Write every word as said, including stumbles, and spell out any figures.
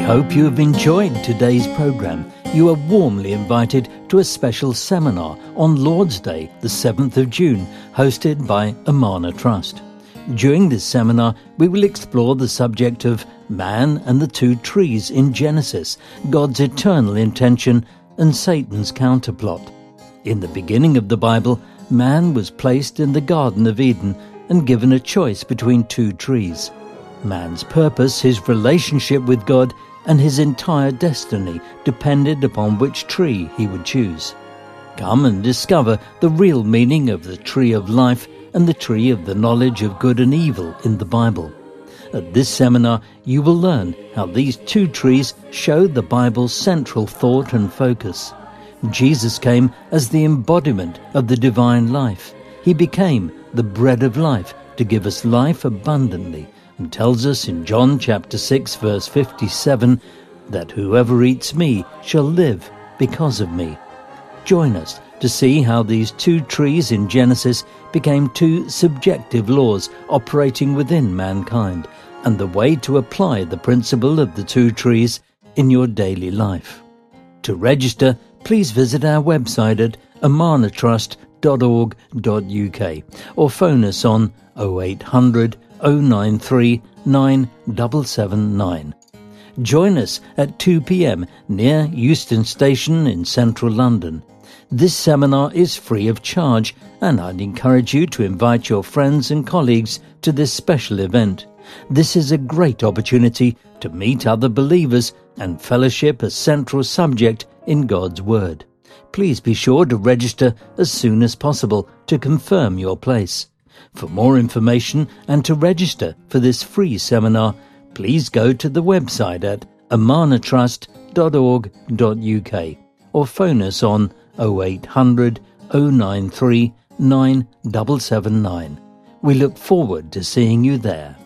hope you have enjoyed today's program. You are warmly invited to a special seminar on Lord's Day, the seventh of June, hosted by Amana Trust. During this seminar, we will explore the subject of man and the two trees in Genesis, God's eternal intention and Satan's counterplot. In the beginning of the Bible, man was placed in the Garden of Eden and given a choice between two trees. Man's purpose, his relationship with God, and his entire destiny depended upon which tree he would choose. Come and discover the real meaning of the tree of life and the tree of the knowledge of good and evil in the Bible. At this seminar, you will learn how these two trees show the Bible's central thought and focus. Jesus came as the embodiment of the divine life. He became the bread of life to give us life abundantly, and tells us in John chapter six verse fifty-seven that whoever eats me shall live because of me. Join us to see how these two trees in Genesis became two subjective laws operating within mankind, and the way to apply the principle of the two trees in your daily life. To register, please visit our website at amana trust dot org dot U K or phone us on oh eight hundred, oh nine three, nine seven seven nine. Join us at two p.m. near Euston Station in central London. This seminar is free of charge, and I'd encourage you to invite your friends and colleagues to this special event. This is a great opportunity to meet other believers and fellowship a central subject in God's Word. Please be sure to register as soon as possible to confirm your place. For more information and to register for this free seminar, please go to the website at amana trust dot org dot U K or phone us on oh eight hundred, oh nine three, nine seven seven nine. We look forward to seeing you there.